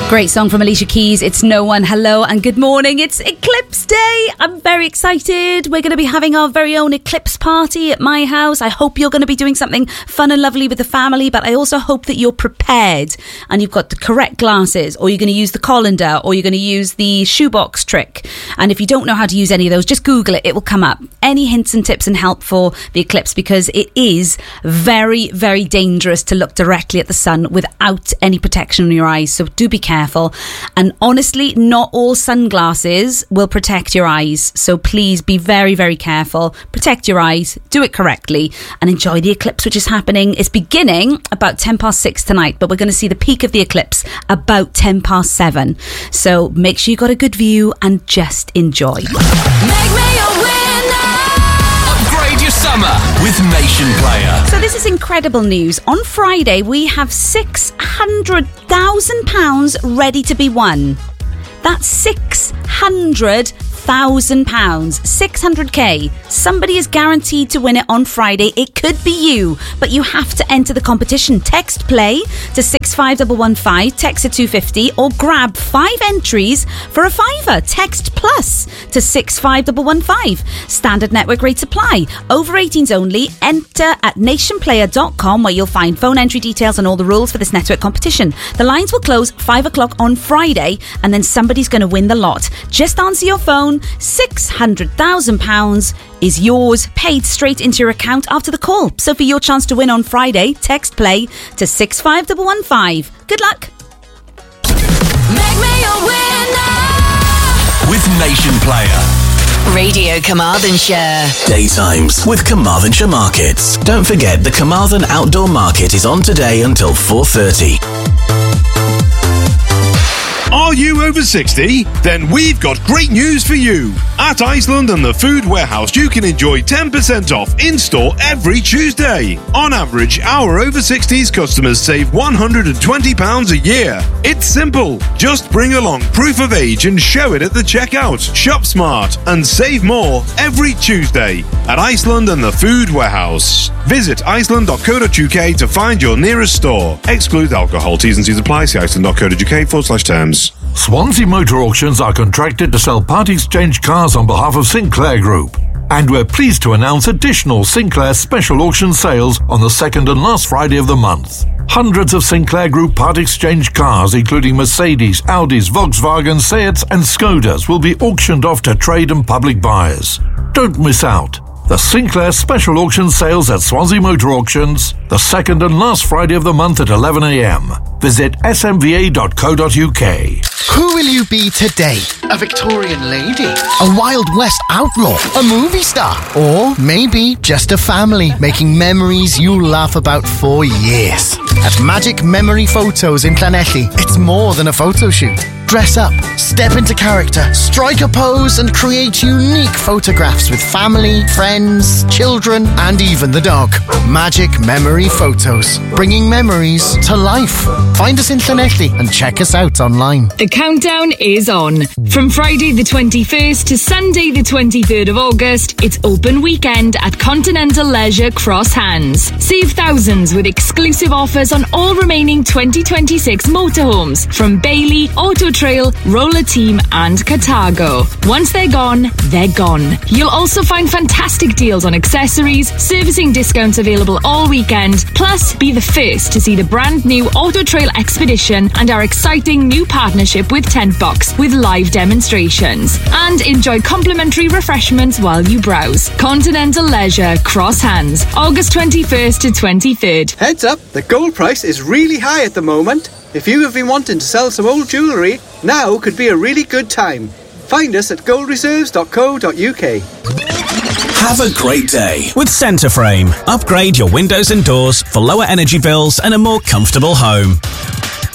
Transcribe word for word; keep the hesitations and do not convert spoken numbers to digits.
Great song from Alicia Keys. It's No One. Hello and good morning. It's Eclipse Day. I'm very excited. We're going to be having our very own eclipse party at my house. I hope you're going to be doing something fun and lovely with the family, but I also hope that you're prepared and you've got the correct glasses, or you're going to use the colander, or you're going to use the shoebox trick. And if you don't know how to use any of those, just Google it. It will come up. Any hints and tips and help for the eclipse, because it is very, very dangerous to look directly at the sun without any protection on your eyes. So do be careful. Careful. And honestly, not all sunglasses will protect your eyes. So please be very, very careful. Protect your eyes, do it correctly, and enjoy the eclipse, which is happening. It's beginning about ten past six tonight, but we're going to see the peak of the eclipse about ten past seven. So make sure you got a good view and just enjoy. Make me a winner. Upgrade your summer with Nation Player. So this is incredible news. On Friday, we have six hundred thousand pounds ready to be won. That's six hundred thousand pounds. six hundred k. Somebody is guaranteed to win it on Friday. It could be you, but you have to enter the competition. Text play to six five one one five, text to two fifty, or grab five entries for a fiver. Text plus to six five one one five. Standard network rates apply. Over eighteens only. Enter at nationplayer dot com, where you'll find phone entry details and all the rules for this network competition. The lines will close five o'clock on Friday, and then somebody's going to win the lot. Just answer your phone. six hundred thousand pounds is yours, paid straight into your account after the call. So for your chance to win on Friday, text play to six five one one five. Good luck. Make me a winner with Nation Player. Radio Carmarthenshire. Daytimes with Carmarthenshire Markets. Don't forget the Carmarthen Outdoor Market is on today until four thirty. Are you over sixty? Then we've got great news for you. At Iceland and the Food Warehouse, you can enjoy ten percent off in-store every Tuesday. On average, our over sixties customers save one hundred twenty pounds a year. It's simple. Just bring along proof of age and show it at the checkout. Shop smart and save more every Tuesday at Iceland and the Food Warehouse. Visit iceland dot co dot uk to find your nearest store. Exclude alcohol. T's and C's apply. See iceland dot co dot uk forward slash terms. Swansea Motor Auctions are contracted to sell part exchange cars on behalf of Sinclair Group. And we're pleased to announce additional Sinclair special auction sales on the second and last Friday of the month. Hundreds of Sinclair Group part exchange cars, including Mercedes, Audis, Volkswagen, Seats and Skodas, will be auctioned off to trade and public buyers. Don't miss out. The Sinclair Special Auction Sales at Swansea Motor Auctions, the second and last Friday of the month at eleven a m. Visit s m v a dot co dot u k. Who will you be today? A Victorian lady? A Wild West outlaw? A movie star? Or maybe just a family making memories you'll laugh about for years. At Magic Memory Photos in Llanelli, it's more than a photo shoot. Dress up, step into character, strike a pose and create unique photographs with family, friends, children and even the dog. Magic Memory Photos, bringing memories to life. Find us in Llanelli and check us out online. The countdown is on. From Friday the twenty-first to Sunday the twenty-third of August, it's open weekend at Continental Leisure Cross Hands. Save thousands with exclusive offers on all remaining twenty twenty-six motorhomes from Bailey, Auto Trail, Roller Team and Cartago. Once they're gone, they're gone. You'll also find fantastic deals on accessories, servicing discounts available all weekend, plus be the first to see the brand new Auto Trail Expedition and our exciting new partnership with Tent Box with live demonstrations. And enjoy complimentary refreshments while you browse. Continental Leisure, Cross Hands, August twenty-first to twenty-third. Heads up, the gold price is really high at the moment. If you have been wanting to sell some old jewellery, now could be a really good time. Find us at gold reserves dot co dot u k. Have a great day with Centreframe. Upgrade your windows and doors for lower energy bills and a more comfortable home.